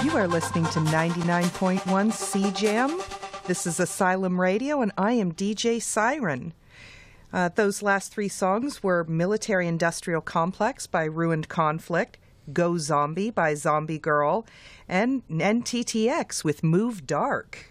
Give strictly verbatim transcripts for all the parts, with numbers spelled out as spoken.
You are listening to ninety-nine point one C Jam. This is Asylum Radio, and I am D J Siren. Uh, those last three songs were Military Industrial Complex by Ruined Conflict, Go Zombie by Zombie Girl, and N T T X with Move Dark.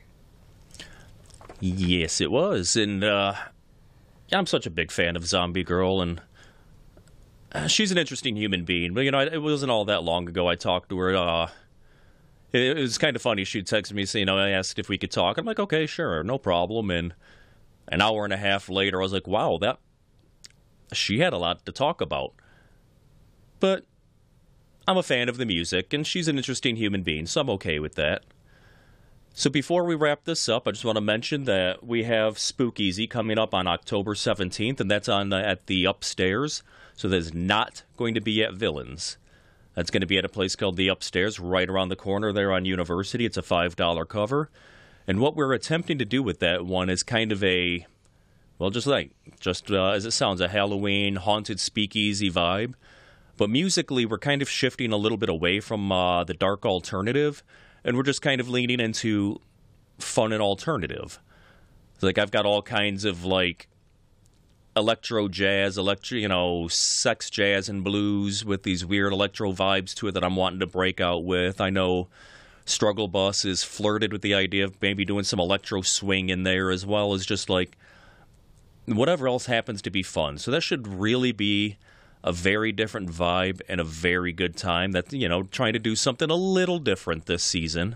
Yes, it was. And uh, I'm such a big fan of Zombie Girl, and uh, she's an interesting human being. But, you know, it wasn't all that long ago I talked to her. Uh, it, it was kind of funny. She'd text me, saying, you know, I asked if we could talk. I'm like, okay, sure, no problem. And an hour and a half later, I was like, wow, that she had a lot to talk about. But I'm a fan of the music, and she's an interesting human being, so I'm okay with that. So before we wrap this up, I just want to mention that we have Spookeasy coming up on October seventeenth, and that's on uh, at the Upstairs. So that's not going to be at Villains. That's going to be at a place called the Upstairs, right around the corner there on University. It's a five dollar cover. And what we're attempting to do with that one is kind of a, well, just like, just uh, as it sounds, a Halloween haunted speakeasy vibe. But musically, we're kind of shifting a little bit away from uh, the dark alternative, and we're just kind of leaning into fun and alternative. Like, I've got all kinds of, like, electro jazz, electro, you know, sex jazz and blues with these weird electro vibes to it that I'm wanting to break out with. I know Struggle Bus is flirted with the idea of maybe doing some electro swing in there, as well as just, like, whatever else happens to be fun. So that should really be a very different vibe and a very good time. That, you know, trying to do something a little different this season.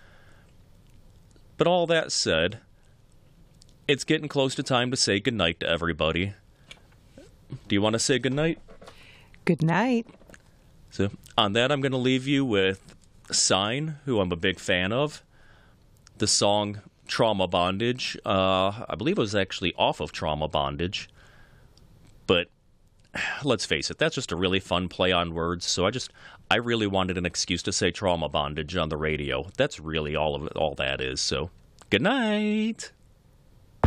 But all that said, it's getting close to time to say goodnight to everybody. Do you want to say goodnight? Good night. So on that, I'm going to leave you with Sign, who I'm a big fan of. The song Trauma Bondage. Uh, I believe it was actually off of Trauma Bondage. But let's face it, that's just a really fun play on words. So I just, I really wanted an excuse to say Trauma Bondage on the radio. That's really all of it, all that is. So, good night.